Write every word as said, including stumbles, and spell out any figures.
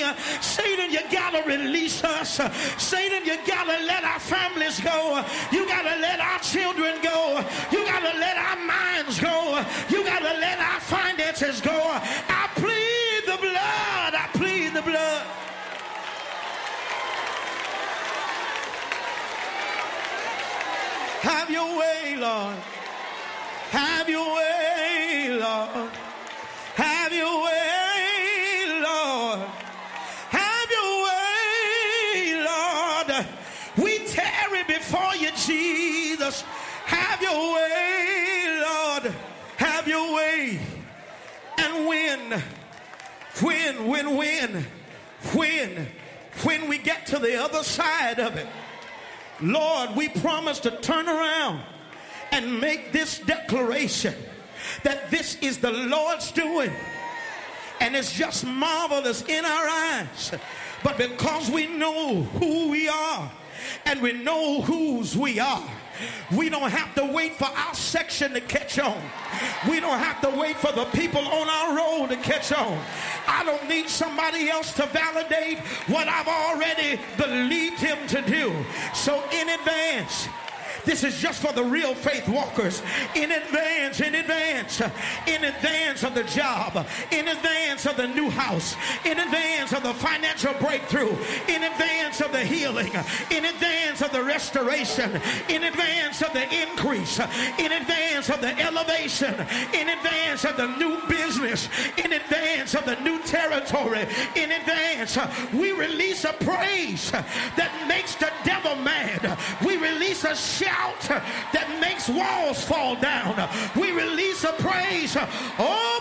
Satan, you gotta release us. Satan, you gotta let our families go. You gotta let our children go. You gotta let our minds go. You gotta let our finances go. I plead the blood. I plead the blood. Have your way, Lord. Have your way, Lord. Have your way, Lord. Have your way, Lord. We tarry before you, Jesus. Have your way, Lord. Have your way. And when, when, when, when, when, when we get to the other side of it, Lord, we promise to turn around and make this declaration that this is the Lord's doing, and it's just marvelous in our eyes. But because we know who we are and we know whose we are, we don't have to wait for our section to catch on. We don't have to wait for the people on our road to catch on. I don't need somebody else to validate what I've already believed him to do. So in advance, this is just for the real faith walkers. In advance, in advance, in advance of the job, in advance of the new house, in advance of the financial breakthrough, in advance of the healing, in advance of the restoration, in advance of the increase, in advance of the elevation, in advance of the new business, in advance of the new territory, in advance, we release a praise that makes the devil mad. We release a shout that makes walls fall down. We release a praise. Oh,